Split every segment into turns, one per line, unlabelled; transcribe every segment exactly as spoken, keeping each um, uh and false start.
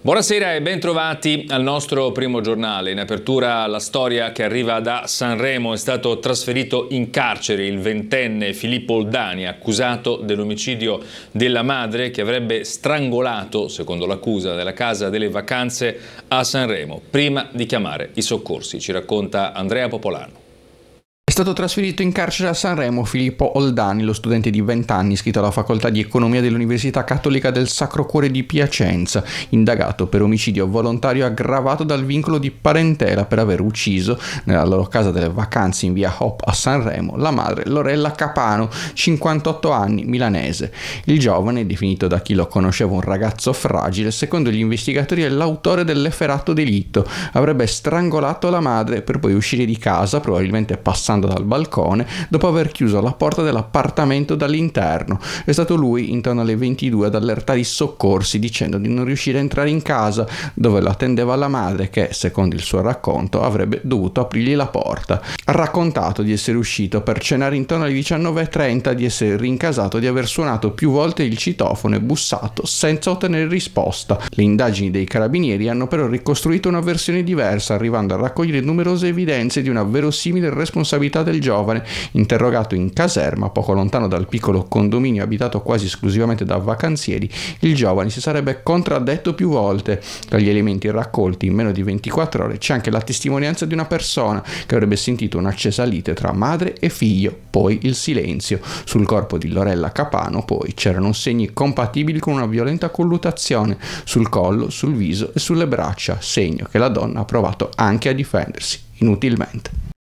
Buonasera e ben trovati al nostro primo giornale. In apertura la storia che arriva da Sanremo. È stato trasferito in carcere il ventenne Filippo Oldani, accusato dell'omicidio della madre che avrebbe strangolato, secondo l'accusa, nella casa delle vacanze a Sanremo, prima di chiamare i soccorsi. Ci racconta Andrea Popolano.
È stato trasferito in carcere a Sanremo Filippo Oldani, lo studente di venti anni iscritto alla facoltà di economia dell'Università Cattolica del Sacro Cuore di Piacenza, indagato per omicidio volontario aggravato dal vincolo di parentela per aver ucciso, nella loro casa delle vacanze in via Hop a Sanremo, la madre Lorella Capano, cinquantotto anni, milanese. Il giovane, definito da chi lo conosceva un ragazzo fragile, secondo gli investigatori è l'autore dell'efferato delitto. Avrebbe strangolato la madre per poi uscire di casa, probabilmente passando dal balcone, dopo aver chiuso la porta dell'appartamento dall'interno. È stato lui, intorno alle ventidue, ad allertare i soccorsi dicendo di non riuscire a entrare in casa, dove lo attendeva la madre che, secondo il suo racconto, avrebbe dovuto aprirgli la porta. Ha raccontato di essere uscito per cenare intorno alle diciannove e trenta, di essere rincasato, di aver suonato più volte il citofono e bussato senza ottenere risposta. Le indagini dei carabinieri hanno però ricostruito una versione diversa, arrivando a raccogliere numerose evidenze di una verosimile responsabilità del giovane. Interrogato in caserma poco lontano dal piccolo condominio abitato quasi esclusivamente da vacanzieri, il giovane si sarebbe contraddetto più volte. Tra gli elementi raccolti in meno di ventiquattro ore c'è anche la testimonianza di una persona che avrebbe sentito un'accesa lite tra madre e figlio, poi il silenzio. Sul corpo di Lorella Capano poi c'erano segni compatibili con una violenta colluttazione sul collo, sul viso e sulle braccia, segno che la donna ha provato anche a difendersi, inutilmente.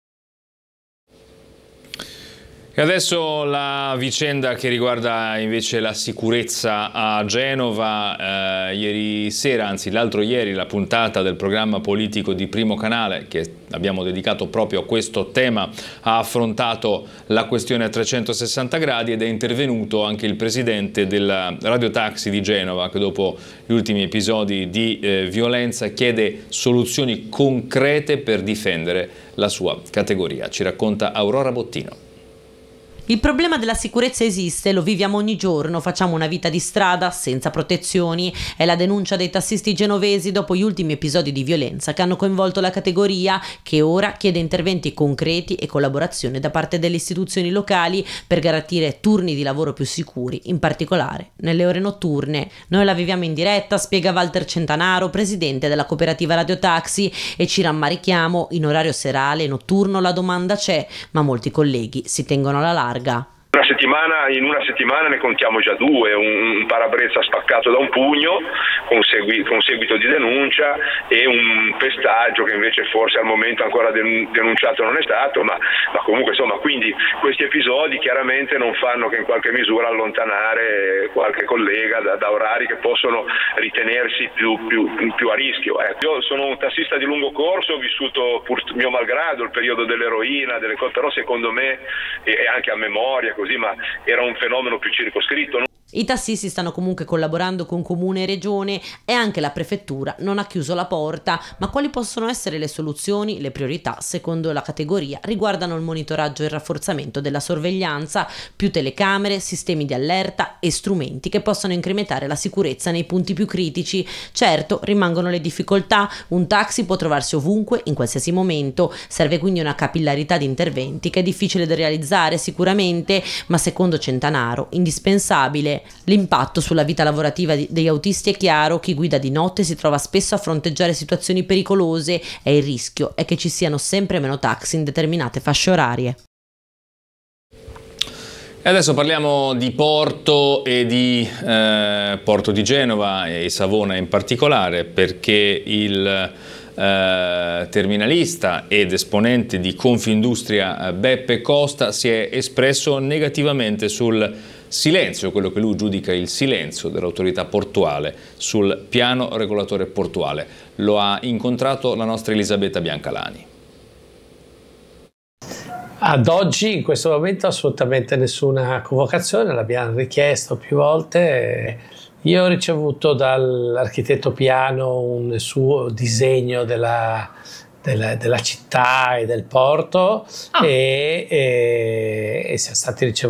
E adesso la vicenda che riguarda invece la sicurezza a Genova. Eh, ieri sera, anzi l'altro ieri, la puntata del programma politico di Primo Canale, che abbiamo dedicato proprio a questo tema, ha affrontato la questione a trecentosessanta gradi ed è intervenuto anche il presidente del radiotaxi di Genova, che dopo gli ultimi episodi di eh, violenza chiede soluzioni concrete per difendere la sua categoria. Ci racconta Aurora Bottino.
Il problema della sicurezza esiste, lo viviamo ogni giorno, facciamo una vita di strada senza protezioni. È la denuncia dei tassisti genovesi dopo gli ultimi episodi di violenza che hanno coinvolto la categoria, che ora chiede interventi concreti e collaborazione da parte delle istituzioni locali per garantire turni di lavoro più sicuri, in particolare nelle ore notturne. Noi la viviamo in diretta, spiega Walter Centanaro, presidente della cooperativa Radiotaxi, e ci rammarichiamo, in orario serale e notturno la domanda c'è, ma molti colleghi si tengono alla larga.
Una settimana, in una settimana ne contiamo già due, un, un parabrezza spaccato da un pugno con, segui, con seguito di denuncia e un pestaggio che invece forse al momento ancora denunciato non è stato, ma, ma comunque insomma, quindi questi episodi chiaramente non fanno che in qualche misura allontanare qualche collega da, da orari che possono ritenersi più, più, più a rischio. Eh. Io sono un tassista di lungo corso, ho vissuto pur mio malgrado il periodo dell'eroina, delle cose, però secondo me, e, e anche a memoria così, ma era un fenomeno più circoscritto.
I tassisti stanno comunque collaborando con comune e regione e anche la prefettura non ha chiuso la porta, ma quali possono essere le soluzioni? Le priorità, secondo la categoria, riguardano il monitoraggio e il rafforzamento della sorveglianza, più telecamere, sistemi di allerta e strumenti che possono incrementare la sicurezza nei punti più critici. Certo, rimangono le difficoltà, un taxi può trovarsi ovunque, in qualsiasi momento, serve quindi una capillarità di interventi che è difficile da realizzare sicuramente, ma secondo Centanaro, indispensabile. L'impatto sulla vita lavorativa degli autisti è chiaro, chi guida di notte si trova spesso a fronteggiare situazioni pericolose e il rischio è che ci siano sempre meno taxi in determinate fasce orarie.
E adesso parliamo di Porto e di eh, Porto di Genova e Savona in particolare, perché il eh, terminalista ed esponente di Confindustria Beppe Costa si è espresso negativamente sul silenzio, quello che lui giudica il silenzio dell'autorità portuale sul piano regolatore portuale. Lo ha incontrato la nostra Elisabetta Biancalani.
Ad oggi, in questo momento, assolutamente nessuna convocazione, l'abbiamo richiesto più volte. Io ho ricevuto dall'architetto Piano un suo disegno della, della, della città e del porto ah. e, e, e siamo stati ricevuti